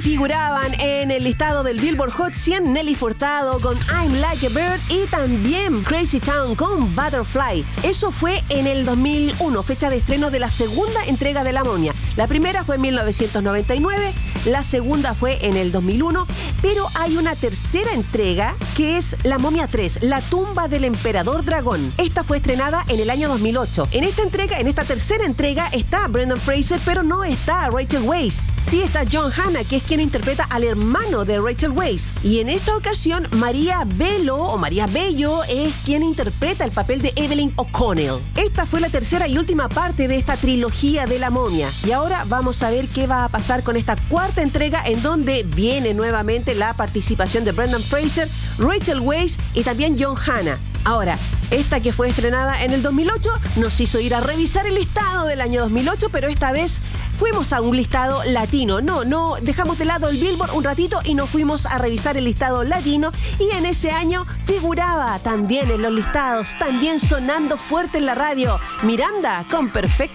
figuraban en el listado del Billboard Hot 100 Nelly Furtado con I'm Like a Bird y también Crazy Town con Butterfly. Eso fue en el 2001, fecha de estreno de la segunda entrega de La Momia. La primera fue en 1999, la segunda fue en el 2001, pero hay una tercera entrega que es La Momia 3, La tumba del emperador dragón. Esta fue estrenada en el año 2008. En esta tercera entrega está Brendan Fraser, pero no está Rachel Weisz. Sí está John Hannah, que es quien interpreta al hermano de Rachel Weisz. Y en esta ocasión, María Bello es quien interpreta el papel de Evelyn O'Connell. Esta fue la tercera y última parte de esta trilogía de La Momia. Y ahora vamos a ver qué va a pasar con esta cuarta entrega, en donde viene nuevamente la participación de Brendan Fraser, Rachel Weisz y también John Hannah. Ahora, esta que fue estrenada en el 2008 nos hizo ir a revisar el listado del año 2008, pero esta vez fuimos a un listado latino. No, dejamos de lado el Billboard un ratito y nos fuimos a revisar el listado latino, y en ese año figuraba también en los listados, también sonando fuerte en la radio, Miranda con Perfecto